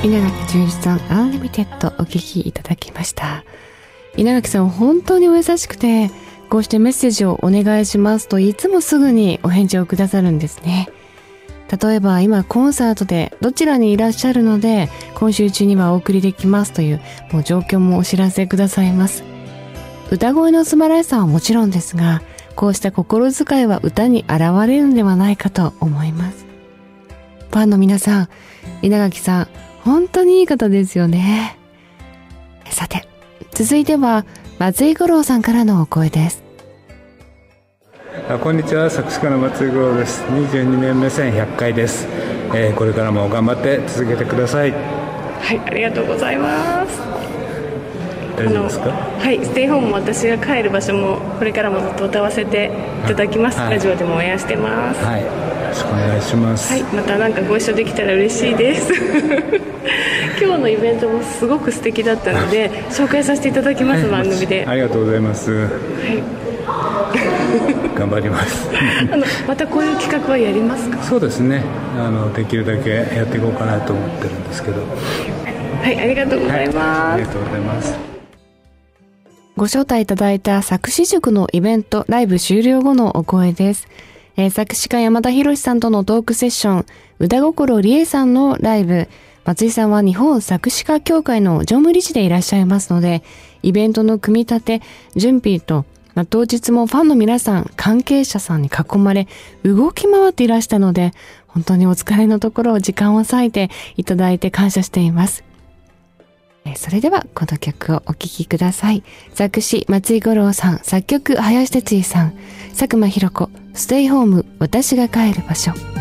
稲垣淳一さんアンリミテッドお聞きいただきました。稲垣さん本当にお優しくて、こうしてメッセージをお願いしますといつもすぐにお返事をくださるんですね。例えば今コンサートでどちらにいらっしゃるので今週中にはお送りできますというもう状況もお知らせくださいます。歌声の素晴らしさはもちろんですが、こうした心遣いは歌に現れるんではないかと思います。ファンの皆さん、稲垣さん本当にいい方ですよね。さて、続いては松井五郎さんからのお声です。 こんにちは、作詞家の松井五郎です。22年目線100回です。これからも頑張って続けてください。 はい、ありがとうございます。 大丈夫ですか？ はい、ステイホームも私が帰る場所もこれからもずっと歌わせていただきます。ラジオでも応援してます。 はい、よろしくお願いします。 はい、またなんかご一緒できたら嬉しいです今日のイベントもすごく素敵だったので紹介させていただきます、番組で。 ありがとうございます。はい頑張りますまたこういう企画はやりますか？ そうですね、できるだけやっていこうかなと思ってるんですけど。 はい、ありがとうございます。 ありがとうございます。 ご招待いただいた作詞塾のイベントライブ終了後のお声です。作詞家山田博さんとのトークセッション、歌心理恵さんのライブ、松井さんは日本作詞家協会の常務理事でいらっしゃいますので、イベントの組み立て、準備と、当日もファンの皆さん、関係者さんに囲まれ、動き回っていらしたので、本当にお疲れのところを時間を割いていただいて感謝しています。それではこの曲をお聴きください。作詞松井五郎さん、作曲林哲司さん、佐久間ひろ子、ステイホーム私が帰る場所。